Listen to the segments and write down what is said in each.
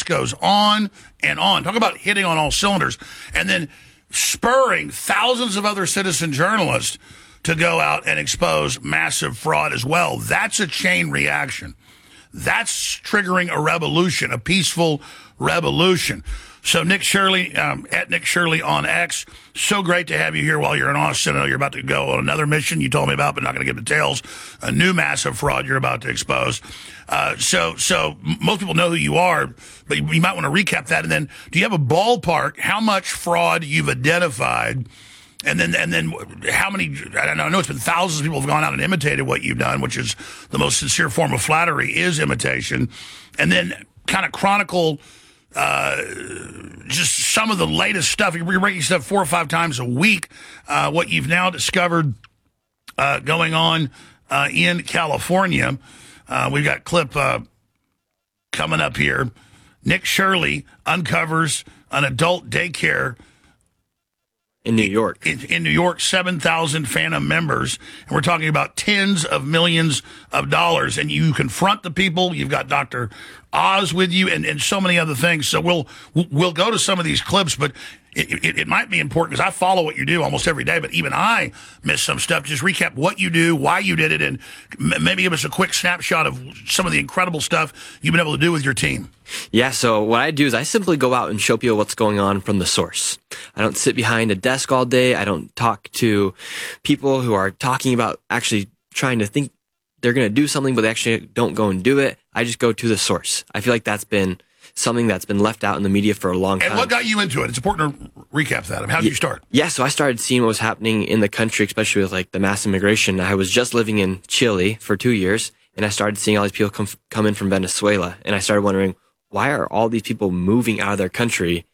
just goes on and on. Talk about hitting on all cylinders. And then spurring thousands of other citizen journalists to go out and expose massive fraud as well. That's a chain reaction. That's triggering a revolution, a peaceful revolution. So Nick Shirley, at Nick Shirley on X, so great to have you here while you're in Austin. I know you're about to go on another mission you told me about, but not going to give details. A new massive fraud you're about to expose. So most people know who you are, but you might want to recap that. And then do you have a ballpark how much fraud you've identified? And then how many, I don't know, I know it's been thousands of people have gone out and imitated what you've done, which is the most sincere form of flattery is imitation. And then kind of chronicle just some of the latest stuff. You're breaking stuff 4 or 5 times a week. What you've now discovered going on in California. We've got a clip coming up here. Nick Shirley uncovers an adult daycare in New York. In New York, 7,000 phantom members. And we're talking about tens of millions of dollars. And you confront the people. You've got Dr. Oz with you and so many other things. So we'll go to some of these clips, but it might be important because I follow what you do almost every day, but even I miss some stuff. Just recap what you do, why you did it, and maybe give us a quick snapshot of some of the incredible stuff you've been able to do with your team. Yeah, so what I do is I simply go out and show people what's going on from the source. I don't sit behind a desk all day. I don't talk to people who are talking about actually trying to think they're going to do something, but they actually don't go and do it. I just go to the source. I feel like that's been something that's been left out in the media for a long time. And what got you into it? It's important to recap that. How did you start? Yeah, so I started seeing what was happening in the country, especially with like the mass immigration. I was just living in Chile for 2 years, and I started seeing all these people come in from Venezuela, and I started wondering, why are all these people moving out of their country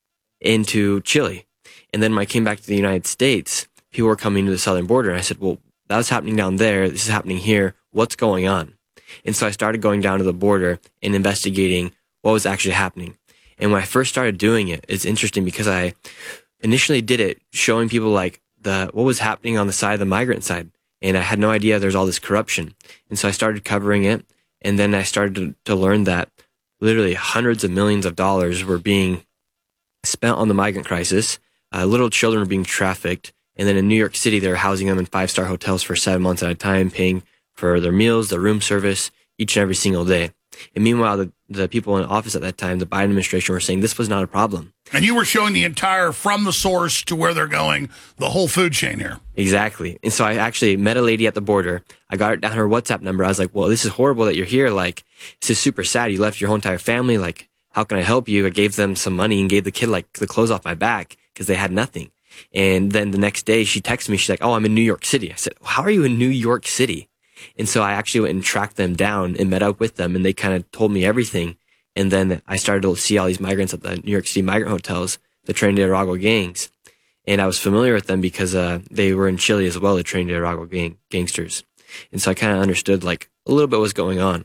into Chile? And then when I came back to the United States, people were coming to the southern border, and I said, well, that was happening down there. This is happening here. What's going on? And so I started going down to the border and investigating what was actually happening. And when I first started doing it, it's interesting because I initially did it showing people like what was happening on the side of the migrant side. And I had no idea there's all this corruption. And so I started covering it. And then I started to learn that literally hundreds of millions of dollars were being spent on the migrant crisis. Little children were being trafficked. And then in New York City, they were housing them in 5-star hotels for 7 months at a time, paying for their meals, their room service each and every single day. And meanwhile, the people in office at that time, the Biden administration, were saying this was not a problem. And you were showing the entire, from the source to where they're going, the whole food chain here. Exactly. And so I actually met a lady at the border. I got her down her WhatsApp number. I was like, well, this is horrible that you're here. Like, this is super sad. You left your whole entire family. Like, how can I help you? I gave them some money and gave the kid like the clothes off my back because they had nothing. And then the next day she texted me. She's like, oh, I'm in New York City. I said, how are you in New York City? And so I actually went and tracked them down and met up with them, and they kind of told me everything. And then I started to see all these migrants at the New York City migrant hotels, the Tren de Aragua gangs. And I was familiar with them because they were in Chile as well, the Tren de Aragua gangsters. And so I kind of understood like a little bit what was going on.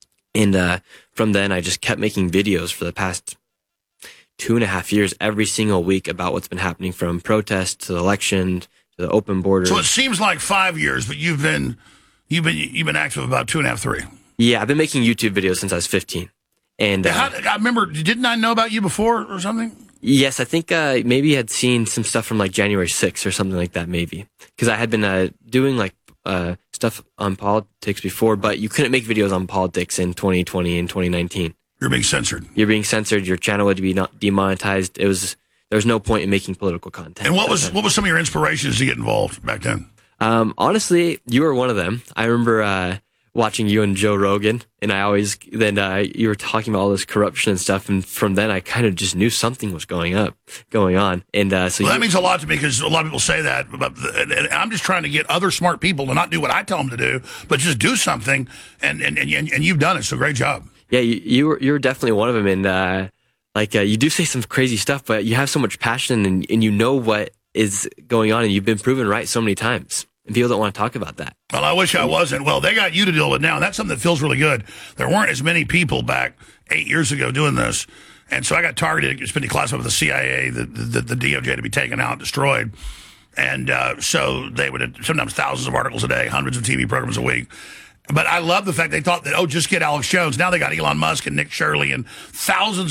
And from then I just kept making videos for the past 2.5 years, every single week, about what's been happening from protests to the election to the open borders. So it seems like 5 years, but you've been active about 2.5, 3. Yeah, I've been making YouTube videos since I was 15. And I remember, didn't I know about you before or something? Yes, I think maybe I had seen some stuff from like January 6th or something like that, maybe. Because I had been doing like stuff on politics before, but you couldn't make videos on politics in 2020 and 2019. You're being censored. You're being censored. Your channel would be not demonetized. There was no point in making political content. And what was some of your inspirations to get involved back then? Honestly, you were one of them. I remember watching you and Joe Rogan, and you were talking about all this corruption and stuff, and from then I kind of just knew something was going on. And that means a lot to me because a lot of people say that, and I'm just trying to get other smart people to not do what I tell them to do, but just do something, and you've done it. So great job. Yeah, you're definitely one of them, and you do say some crazy stuff, but you have so much passion, and you know what is going on, and you've been proven right so many times. And people don't want to talk about that. Well, I wish I wasn't. Well, they got you to deal with now. That's something that feels really good. There weren't as many people back 8 years ago doing this. And so I got targeted. It's been declassified with the CIA, the DOJ to be taken out, destroyed. And so they would sometimes thousands of articles a day, hundreds of TV programs a week. But I love the fact they thought that, just get Alex Jones. Now they got Elon Musk and Nick Shirley and thousands